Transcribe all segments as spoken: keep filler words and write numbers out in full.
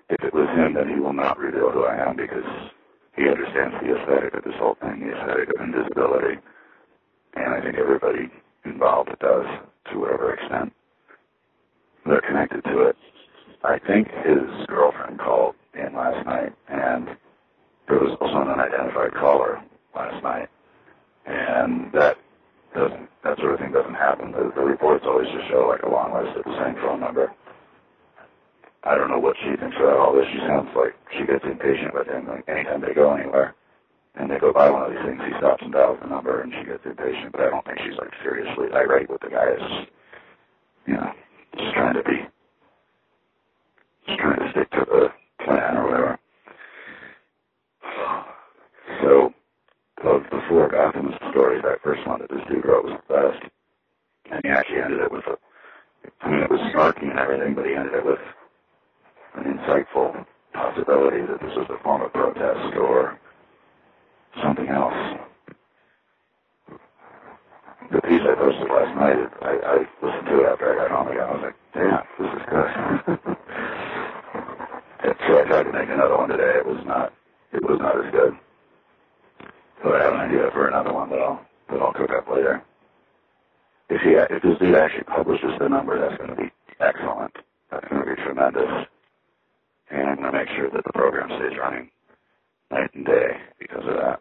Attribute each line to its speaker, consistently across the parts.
Speaker 1: if it was him, then he will not reveal who I am because he understands the aesthetic of this whole thing, the aesthetic of invisibility. And I think everybody involved does, to whatever extent they're connected to it. I think his girlfriend called in last night, and there was also an unidentified caller last night. And that doesn't, that sort of thing doesn't happen. The, the reports always just show like a long list of the same phone number. I don't know what she thinks about all this. She sounds like she gets impatient with him. Like anytime they go anywhere and they go by one of these things, he stops and dials the number and she gets impatient. But I don't think she's like seriously irate with the guy. It's just, you know, just trying to be, just trying to stick to the plan or whatever. So, of the four Gotham stories, that first one that this dude wrote was the best. And he actually ended it with a, I mean, it was snarky and everything, but he ended it with an insightful possibility that this was a form of protest or something else. The piece I posted last night, I, I listened to it after I got home again. I was like, damn, this is good. And so I tried to make another one today. It was not, it was not as good. But I have an idea for another one that I'll, that I'll cook up later. If he, if this dude actually publishes the number, that's going to be excellent. That's going to be tremendous. And I'm going to make sure that the program stays running night and day because of that.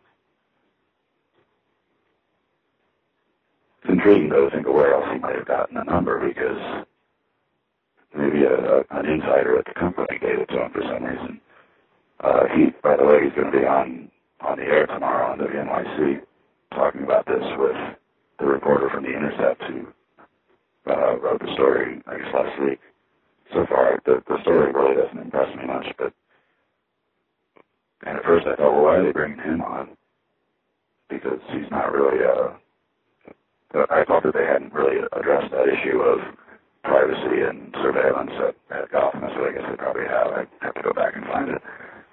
Speaker 1: It's intriguing, though, to think of where else he might have gotten the number because maybe a, a, an insider at the company gave it to him for some reason. Uh, he, by the way, he's going to be on, on the air tomorrow on W N Y C talking about this with the reporter from The Intercept who uh, wrote the story, I guess, last week. So far, the, the story really doesn't impress me much, but and at first I thought, well, why are they bringing him on? Because he's not really, uh, I thought that they hadn't really addressed that issue of privacy and surveillance at, at Gotham, so I guess they probably have. I have to go back and find it.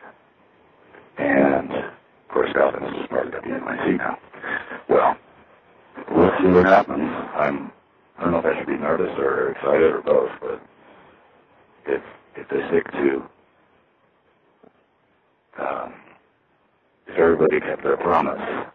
Speaker 1: And, of course, Gotham is just part of W N Y C now. Well, we'll see what happens. I'm, I don't know if I should be nervous or excited or both, but if if they stick to, um, if everybody kept their promise,